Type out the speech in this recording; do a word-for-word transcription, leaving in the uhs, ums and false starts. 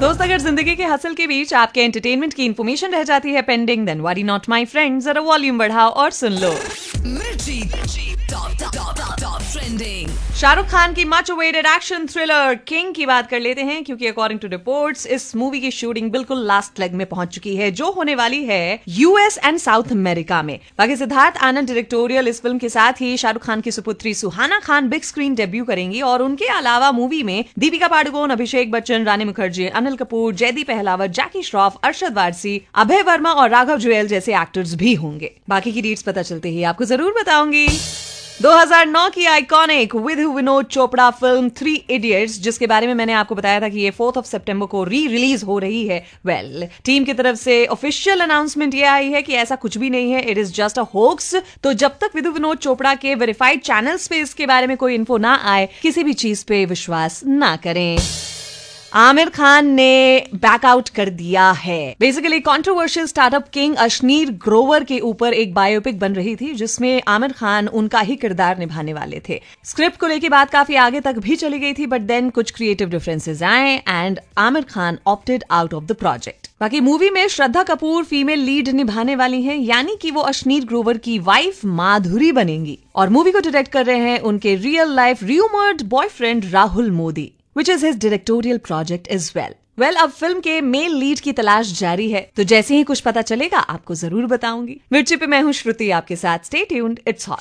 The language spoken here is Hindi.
दोस्त, अगर जिंदगी के हसल के बीच आपके एंटरटेनमेंट की इंफॉर्मेशन रह जाती है pending, then worry not my friend, जरा वॉल्यूम बढ़ाओ और सुन लो। मिर्ची top top top top trending. Shahrukh Khan की much awaited action thriller king की बात कर लेते हैं, क्योंकि अकॉर्डिंग टू रिपोर्ट्स इस मूवी की शूटिंग बिल्कुल लास्ट लेग में पहुंच चुकी है, जो होने वाली है यूएस एंड साउथ अमेरिका में। बाकी सिद्धार्थ आनंद डायरेक्टोरियल इस फिल्म के साथ ही शाहरुख खान की सुपुत्री Suhana Khan big screen debut करेंगी, और उनके अलावा मूवी में दीपिका पादुकोण, अभिषेक बच्चन, रानी मुखर्जी, अनिल कपूर, जयदीप अहलावत, जैकी श्रॉफ, अरशद वारसी, अभय वर्मा और राघव जुएल जैसे एक्टर्स भी होंगे। बाकी की डिटेल्स पता चलते ही आपको जरूर बताऊंगी। दो हज़ार नौ की iconic Vidhu Vinod Chopra film three idiots, जिसके बारे में मैंने आपको बताया था कि ये फोर्थ ऑफ सितंबर को री रिलीज हो रही है। वेल well, टीम की तरफ से ऑफिशियल अनाउंसमेंट ये आई है कि ऐसा कुछ भी नहीं है, it is just a hoax. तो जब तक विधु विनोद चोपड़ा के वेरीफाइड चैनल्स पे इसके बारे में कोई इन्फो ना आए, किसी भी चीज पे विश्वास ना करें। आमिर खान ने बैकआउट कर दिया है। Basically controversial startup king Ashneer Grover के ऊपर एक बायोपिक बन रही थी, जिसमें आमिर खान उनका ही किरदार निभाने वाले थे। स्क्रिप्ट को लेकर बात काफी आगे तक भी चली गई थी, बट देन कुछ क्रिएटिव डिफरेंसेस आए and Aamir Khan opted out of the project. बाकी मूवी में श्रद्धा कपूर फीमेल लीड निभाने वाली हैं, यानी कि वो अश्नीर ग्रोवर की वाइफ माधुरी बनेंगी, और मूवी को डायरेक्ट कर रहे हैं उनके real life rumoured boyfriend Rahul Modi, which is his directorial project as well. Well, अब फिल्म के मेल लीड की तलाश जारी है, तो जैसे ही कुछ पता चलेगा आपको जरूर बताऊंगी। मिर्ची पे मैं हूँ श्रुति आपके साथ। Stay tuned, it's hot.